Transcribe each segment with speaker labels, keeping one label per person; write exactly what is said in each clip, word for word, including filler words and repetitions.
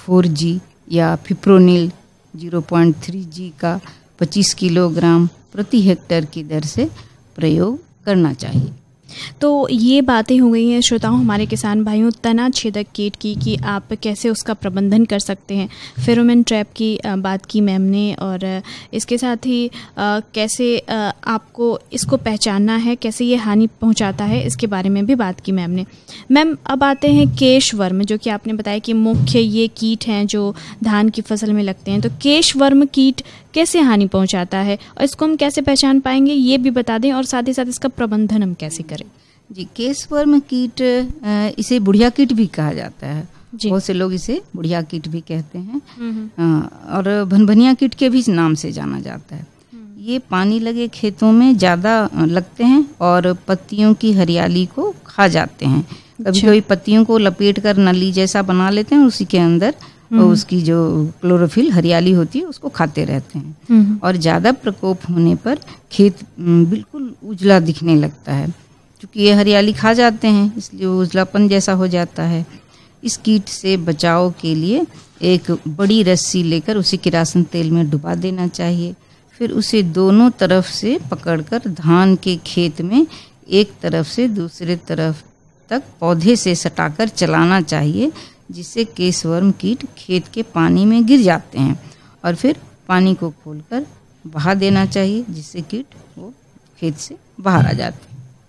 Speaker 1: Four G या fipronil zero point three G का पच्चीस किलोग्राम प्रति हेक्टेयर की दर से प्रयोग करना चाहिए।
Speaker 2: तो ये बातें हो गई हैं श्रोताओं हमारे किसान भाइयों तना छेदक कीट की कि आप कैसे उसका प्रबंधन कर सकते हैं। फेरोमोन ट्रैप की बात की मैम ने, और इसके साथ ही कैसे आपको इसको पहचानना है, कैसे ये हानि पहुंचाता है, इसके बारे में भी बात की मैम ने। मैम अब आते हैं केशवर्म, जो कि आपने बताया कि मुख्य ये कीट हैं जो धान की फसल में लगते हैं। तो केशवर्म कीट कैसे हानि पहुंचाता है और इसको हम कैसे पहचान पाएंगे, ये भी बता दें, और साथ ही साथ इसका प्रबंधन हम कैसे करें।
Speaker 1: जी, केशवर्म कीट इसे बुढ़िया कीट भी कहा जाता है, बहुत से लोग इसे बुढ़िया कीट भी कहते हैं, और भनभनिया कीट के भी नाम से जाना जाता है। ये पानी लगे खेतों में ज़्यादा लगते हैं और पत्तियों की हरियाली को खा जाते हैं। कभी कभी पत्तियों को लपेट कर नली जैसा बना लेते हैं, उसी के अंदर और उसकी जो क्लोरोफिल हरियाली होती है उसको खाते रहते हैं। और ज़्यादा प्रकोप होने पर खेत बिल्कुल उजला दिखने लगता है, क्योंकि ये हरियाली खा जाते हैं इसलिए वो उजलापन जैसा हो जाता है। इस कीट से बचाव के लिए एक बड़ी रस्सी लेकर उसे किरासन तेल में डुबा देना चाहिए। फिर उसे दोनों तरफ से पकड़कर धान के खेत में एक तरफ से दूसरे तरफ तक पौधे से सटाकर चलाना चाहिए, जिससे केशवर्म कीट खेत के पानी में गिर जाते हैं, और फिर पानी को खोलकर बहा देना चाहिए, जिससे कीट वो खेत से बाहर आ जाते हैं।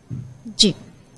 Speaker 2: जी,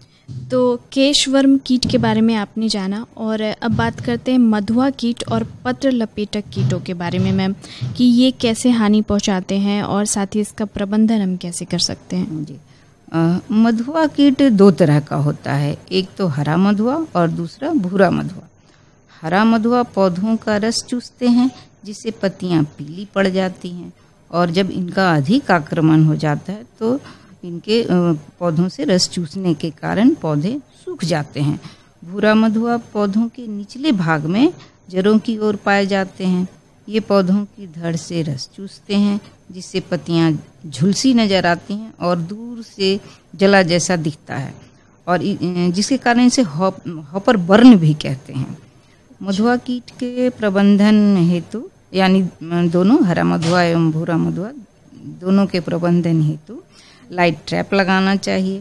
Speaker 2: तो केशवर्म कीट के बारे में आपने जाना, और अब बात करते हैं मधुआ कीट और पत्र लपेटक कीटों के बारे में मैम, कि ये कैसे हानि पहुंचाते हैं और साथ ही इसका प्रबंधन हम कैसे कर सकते हैं।
Speaker 1: जी, आ, मधुआ कीट दो तरह का होता है, एक तो हरा मधुआ और दूसरा भूरा मधुआ। हरा मधुआ पौधों का रस चूसते हैं, जिससे पत्तियां पीली पड़ जाती हैं, और जब इनका अधिक आक्रमण हो जाता है तो इनके पौधों से रस चूसने के कारण पौधे सूख जाते हैं। भूरा मधुआ पौधों के निचले भाग में जड़ों की ओर पाए जाते हैं। ये पौधों की धड़ से रस चूसते हैं, जिससे पत्तियां झुलसी नजर आती हैं और दूर से जला जैसा दिखता है, और जिसके कारण इसे हॉपर बर्न भी कहते हैं। मधुआ कीट के प्रबंधन हेतु, यानी दोनों हरा मधुआ एवं भूरा मधुआ दोनों के प्रबंधन हेतु लाइट ट्रैप लगाना चाहिए,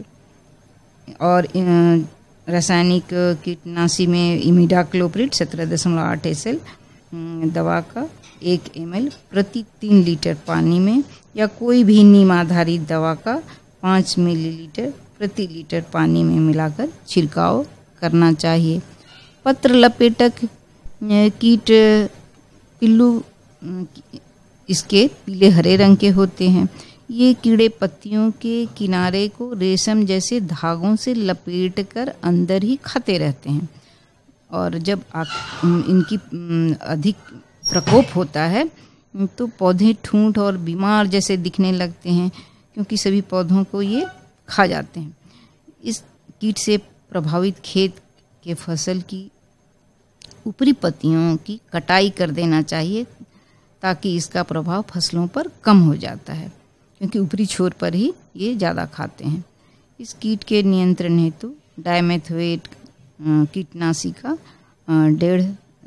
Speaker 1: और रासायनिक कीटनाशी में इमिडाक्लोप्रिड सत्रह दशमलव आठ एस एल दवा का एक एम एल प्रति तीन लीटर पानी में, या कोई भी नीम आधारित दवा का पाँच मिलीलीटर प्रति लीटर पानी में मिलाकर छिड़काव करना चाहिए। पत्र लपेटक कीट पिल्लू इसके पीले हरे रंग के होते हैं। ये कीड़े पत्तियों के किनारे को रेशम जैसे धागों से लपेटकर अंदर ही खाते रहते हैं, और जब इनकी अधिक प्रकोप होता है तो पौधे ठूंठ और बीमार जैसे दिखने लगते हैं, क्योंकि सभी पौधों को ये खा जाते हैं। इस कीट से प्रभावित खेत के फसल की ऊपरी पत्तियों की कटाई कर देना चाहिए, ताकि इसका प्रभाव फसलों पर कम हो जाता है, क्योंकि ऊपरी छोर पर ही ये ज़्यादा खाते हैं। इस कीट के नियंत्रण हेतु डायमेथोएट कीटनाशी का डेढ़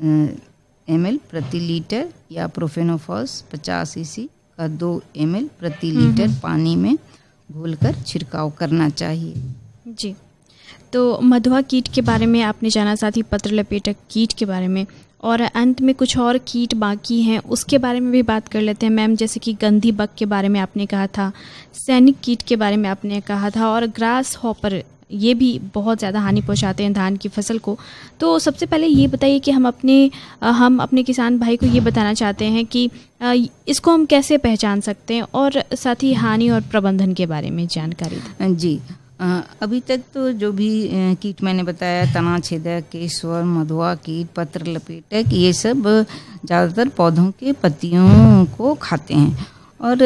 Speaker 1: एम एल प्रति लीटर या प्रोफेनोफॉस पचास ईसी का दो एम एल प्रति लीटर पानी में घोलकर छिड़काव करना चाहिए।
Speaker 2: जी, तो मधुआ कीट के बारे में आपने जाना, साथ ही पत्र लपेटक कीट के बारे में, और अंत में कुछ और कीट बाकी हैं उसके बारे में भी बात कर लेते हैं मैम। जैसे कि गंधी बग के बारे में आपने कहा था, सैनिक कीट के बारे में आपने कहा था, और ग्रास हॉपर, ये भी बहुत ज़्यादा हानि पहुंचाते हैं धान की फसल को। तो सबसे पहले ये बताइए कि हम अपने हम अपने किसान भाई को ये बताना चाहते हैं कि इसको हम कैसे पहचान सकते हैं, और साथ ही हानि और प्रबंधन के बारे में जानकारी दें।
Speaker 1: जी, अभी तक तो जो भी कीट मैंने बताया, तना छेदक, केशवर्म, मधुआ कीट, पत्र लपेटक, ये सब ज़्यादातर पौधों के पत्तियों को खाते हैं। और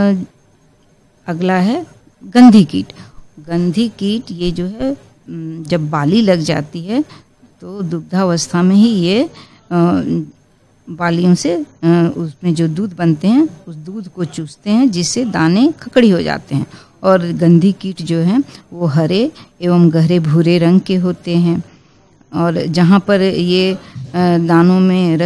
Speaker 1: अगला है गंधी कीट। गंधी कीट ये जो है जब बाली लग जाती है तो दुग्धावस्था में ही ये बालियों से उसमें जो दूध बनते हैं उस दूध को चूसते हैं, जिससे दाने खकड़ी हो जाते हैं। और गंधी कीट जो हैं वो हरे एवं गहरे भूरे रंग के होते हैं, और जहाँ पर ये दानों में